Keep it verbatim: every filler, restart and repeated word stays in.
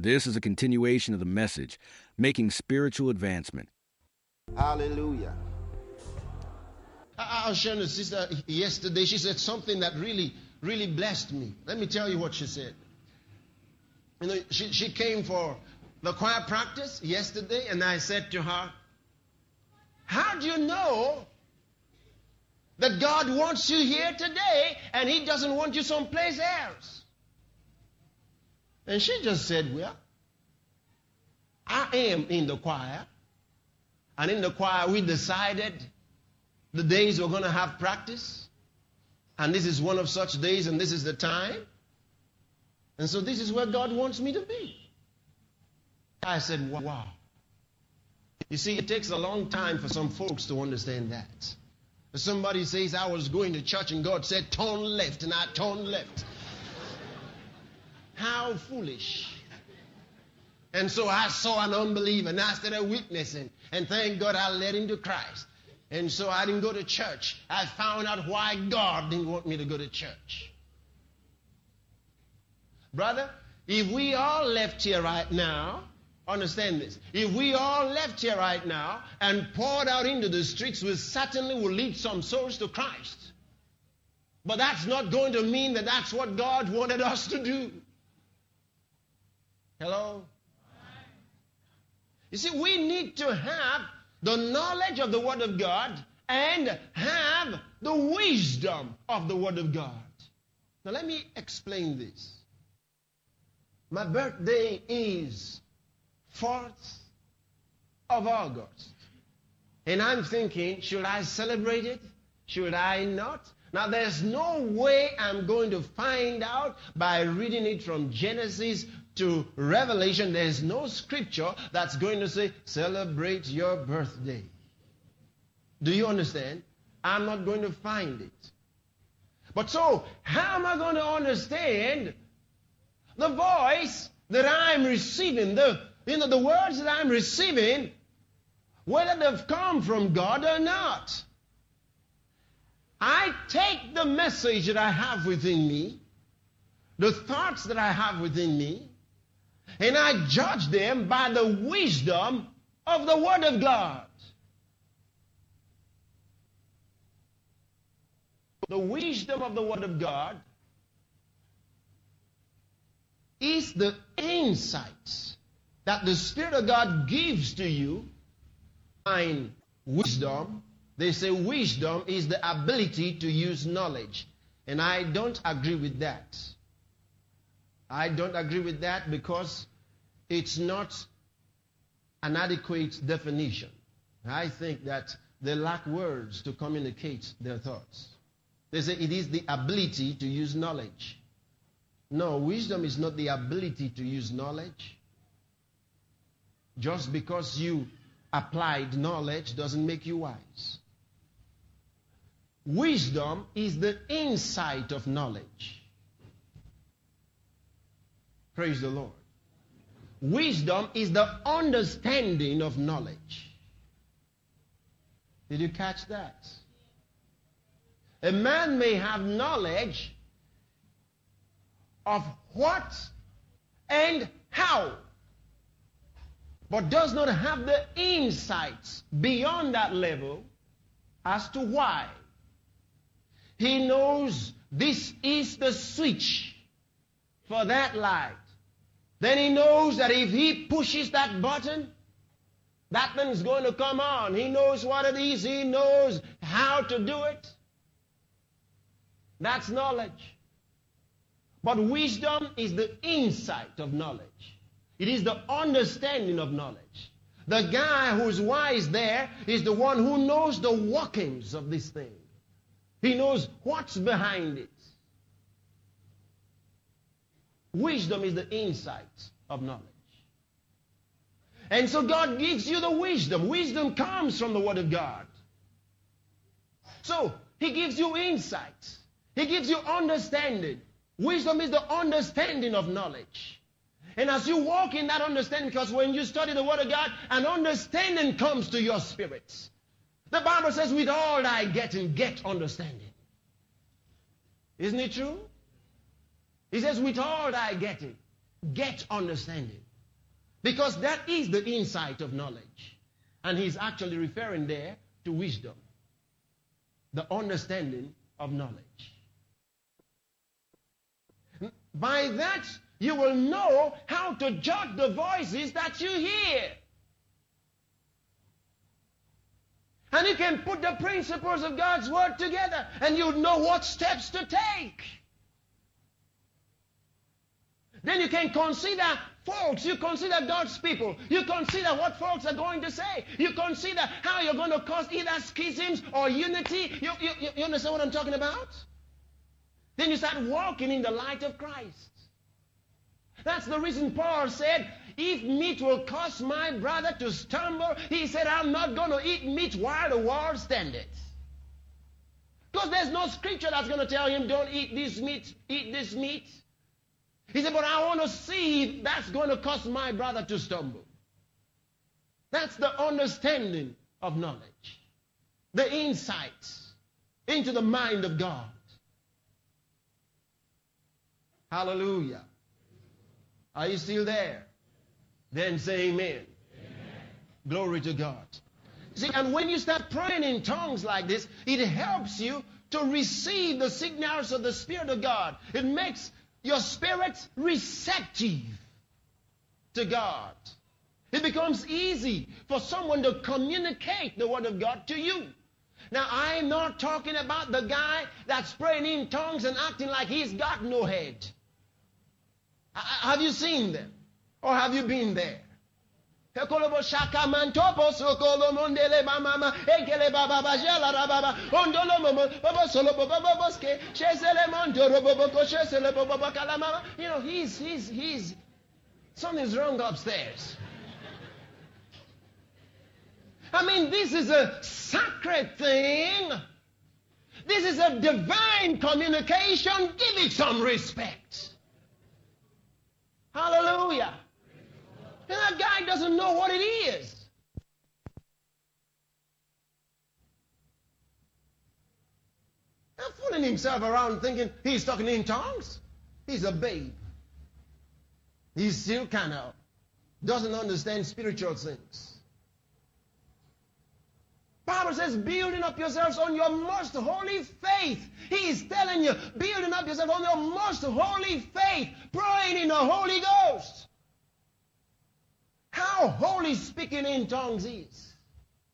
This is a continuation of the message, Making Spiritual Advancement. Hallelujah. I, I was sharing with a sister yesterday. She said something that really, really blessed me. Let me tell you what she said. You know, she, she came for the choir practice yesterday, and I said to her, how do you know that God wants you here today and He doesn't want you someplace else? And she just said, well, I am in the choir. And in the choir we decided the days we're going to have practice. And this is one of such days and this is the time. And so this is where God wants me to be. I said, wow. You see, it takes a long time for some folks to understand that. If somebody says, I was going to church and God said, turn left, and I turned left. How foolish. And so I saw an unbeliever and I started witnessing. And thank God I led him to Christ. And so I didn't go to church. I found out why God didn't want me to go to church. Brother, if we all left here right now, understand this. If we all left here right now and poured out into the streets, we certainly will lead some souls to Christ. But that's not going to mean that that's what God wanted us to do. Hello? You see, we need to have the knowledge of the Word of God and have the wisdom of the Word of God. Now let me explain this. My birthday is fourth of August. And I'm thinking, should I celebrate it? Should I not? Now there's no way I'm going to find out by reading it from Genesis to Revelation. There's no scripture that's going to say, celebrate your birthday. Do you understand? I'm not going to find it. But so, how am I going to understand the voice that I'm receiving, the, you know, the words that I'm receiving, whether they've come from God or not? I take the message that I have within me, the thoughts that I have within me, and I judge them by the wisdom of the Word of God. The wisdom of the Word of God is the insights that the Spirit of God gives to you. And wisdom, they say wisdom is the ability to use knowledge. And I don't agree with that. I don't agree with that because it's not an adequate definition. I think that they lack words to communicate their thoughts. They say it is the ability to use knowledge. No, wisdom is not the ability to use knowledge. Just because you applied knowledge doesn't make you wise. Wisdom is the insight of knowledge. Praise the Lord. Wisdom is the understanding of knowledge. Did you catch that? A man may have knowledge of what and how, but does not have the insights beyond that level as to why. He knows this is the switch for that light. Then he knows that if he pushes that button, that thing's going to come on. He knows what it is. He knows how to do it. That's knowledge. But wisdom is the insight of knowledge. It is the understanding of knowledge. The guy who's wise there is the one who knows the workings of this thing. He knows what's behind it. Wisdom is the insight of knowledge. And so God gives you the wisdom. Wisdom comes from the Word of God. So He gives you insight. He gives you understanding. Wisdom is the understanding of knowledge. And as you walk in that understanding, because when you study the Word of God, an understanding comes to your spirit. The Bible says, with all thy getting, get understanding. Isn't it true? He says, with all thy getting, get understanding. Because that is the insight of knowledge. And he's actually referring there to wisdom. The understanding of knowledge. By that, you will know how to judge the voices that you hear. And you can put the principles of God's word together, and you'll know what steps to take. Then you can consider folks, you consider God's people, you consider what folks are going to say, you consider how you're going to cause either schisms or unity. You, you, you understand what I'm talking about? Then you start walking in the light of Christ. That's the reason Paul said, if meat will cause my brother to stumble, he said, I'm not going to eat meat while the world standeth. Because there's no scripture that's going to tell him, don't eat this meat, eat this meat. He said, but I want to see if that's going to cause my brother to stumble. That's the understanding of knowledge. The insights into the mind of God. Hallelujah. Are you still there? Then say amen. Amen. Glory to God. See, and when you start praying in tongues like this, it helps you to receive the signals of the Spirit of God. It makes your spirit receptive to God. It becomes easy for someone to communicate the Word of God to you. Now, I'm not talking about the guy that's praying in tongues and acting like he's got no head. Have you seen them? Or have you been there? You know, he's, he's, he's, something's wrong upstairs. I mean, this is a sacred thing. This is a divine communication. Give it some respect. Hallelujah. And that guy doesn't know what it is. Not fooling himself around thinking he's talking in tongues. He's a babe. He still kind of doesn't understand spiritual things. Bible says, building up yourselves on your most holy faith. He is telling you, building up yourself on your most holy faith, praying in the Holy Ghost. How holy speaking in tongues is.